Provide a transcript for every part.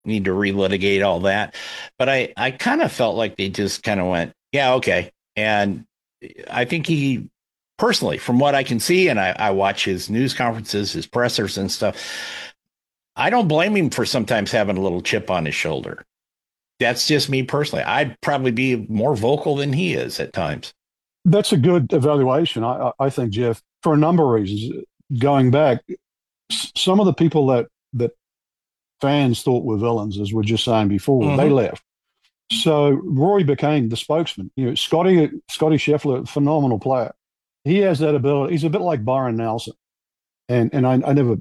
need to relitigate all that. But I kind of felt like they just kind of went, yeah, okay. And I think he personally, from what I can see, and I watch his news conferences, his pressers and stuff, I don't blame him for sometimes having a little chip on his shoulder. That's just me personally. I'd probably be more vocal than he is at times. That's a good evaluation, I think, Jeff, for a number of reasons. Going back, some of the people that fans thought were villains, as we are just saying before, they Mm-hmm. left. So Rory became the spokesman. Scotty Scheffler, phenomenal player. He has that ability. He's a bit like Byron Nelson, and I never,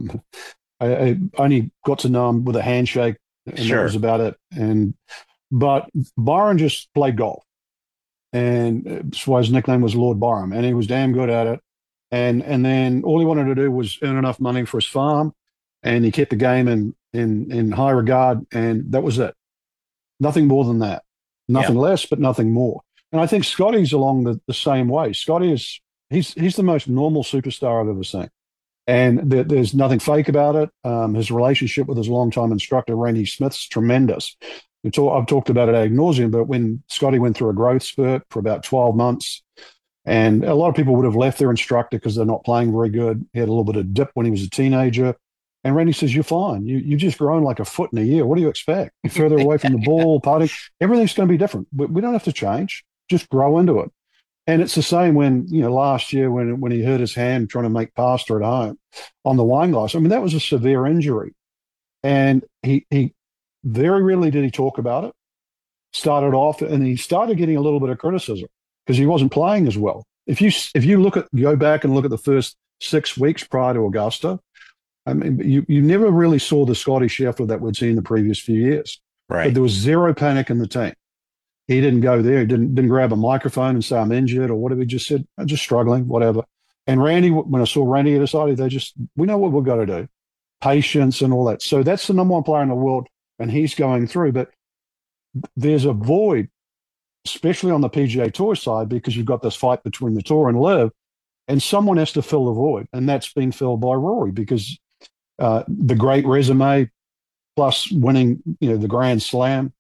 I only got to know him with a handshake, and that was Sure. about it. But Byron just played golf, and that's why his nickname was Lord Byron, and he was damn good at it. And then all he wanted to do was earn enough money for his farm, and he kept the game in high regard, and that was it. Nothing more than that. Yeah. Nothing less, but nothing more. And I think Scotty's along the same way. Scotty is he's the most normal superstar I've ever seen, and there's nothing fake about it. His relationship with his longtime instructor Randy Smith's tremendous. I've talked about it ad nauseum, but when Scotty went through a growth spurt for about 12 months, and a lot of people would have left their instructor because they're not playing very good. He had a little bit of dip when he was a teenager. And Randy says, "You're fine. You've just grown like a foot in a year. What do you expect? You're further away from the ball, putting. Everything's going to be different. We don't have to change. Just grow into it." And it's the same when, last year when he hurt his hand trying to make pasta at home on the wine glass. I mean, that was a severe injury. And he very rarely did he talk about it. Started off and he started getting a little bit of criticism because he wasn't playing as well. If you go back and look at the first 6 weeks prior to Augusta, I mean, you never really saw the Scotty Scheffler that we'd seen in the previous few years. But Right. there was zero panic in the team. He didn't go there. He didn't grab a microphone and say I'm injured or whatever. He just said I'm just struggling, whatever. And Randy, when I saw Randy at his side, they just we know what we've got to do, patience and all that. So that's the number one player in the world, and he's going through. But there's a void, especially on the PGA Tour side, because you've got this fight between the Tour and Live, and someone has to fill the void, and that's been filled by Rory because the great resume plus winning, the Grand Slam.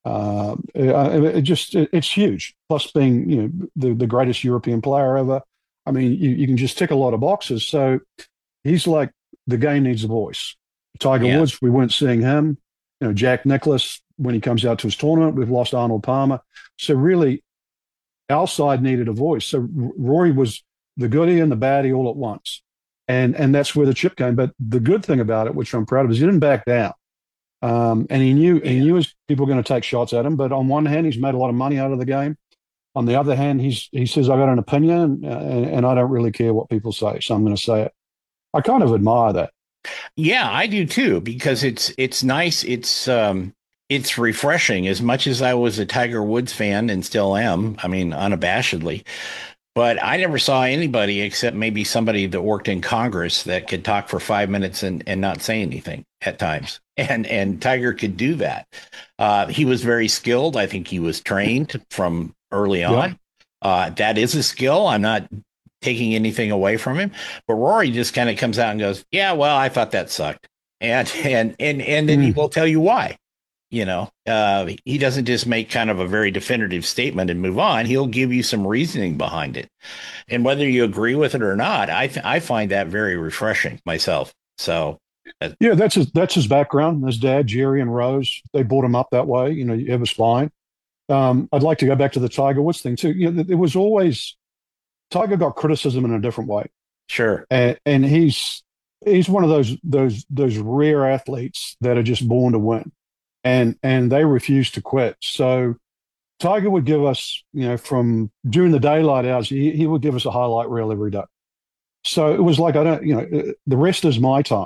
It's huge. Plus being, the greatest European player ever. I mean, you can just tick a lot of boxes. So he's like the game needs a voice. Tiger Yeah. Woods, we weren't seeing him. Jack Nicklaus when he comes out to his tournament, we've lost Arnold Palmer. So really, our side needed a voice. So Rory was the goodie and the baddie all at once, and that's where the chip came. But the good thing about it, which I'm proud of, is he didn't back down. And he knew his people were going to take shots at him. But on one hand, he's made a lot of money out of the game. On the other hand, he says I got an opinion, and I don't really care what people say, so I'm going to say it. I kind of admire that. Yeah, I do too, because it's nice. It's refreshing. As much as I was a Tiger Woods fan and still am, I mean, unabashedly. But I never saw anybody except maybe somebody that worked in Congress that could talk for 5 minutes and not say anything at times. And Tiger could do that. He was very skilled. I think he was trained from early Yeah. on. That is a skill. I'm not taking anything away from him. But Rory just kind of comes out and goes, "Yeah, well, I thought that sucked," and then he Mm. will tell you why. He doesn't just make kind of a very definitive statement and move on. He'll give you some reasoning behind it, and whether you agree with it or not, I find that very refreshing myself. So, Yeah, that's his background. His dad, Jerry and Rose, they brought him up that way. It was fine. I'd like to go back to the Tiger Woods thing too. It was always Tiger got criticism in a different way, sure, and he's one of those rare athletes that are just born to win, and they refuse to quit. So Tiger would give us, from during the daylight hours, he would give us a highlight reel every day. So it was like I don't, the rest is my time.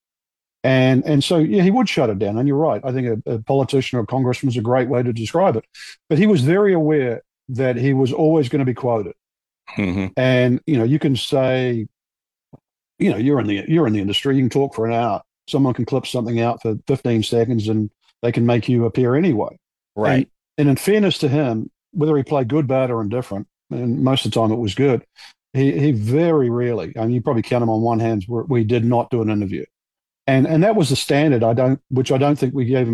And so yeah, he would shut it down. And you're right. I think a politician or a congressman is a great way to describe it. But he was very aware that he was always going to be quoted. hmm And you can say, you're in the industry. You can talk for an hour. Someone can clip something out for 15 seconds, and they can make you appear anyway. And right, and in fairness to him, whether he played good, bad, or indifferent, and most of the time it was good, he very rarely. I mean, you probably count him on one hand where he did not do an interview. and that was the standard. Which I don't think we gave him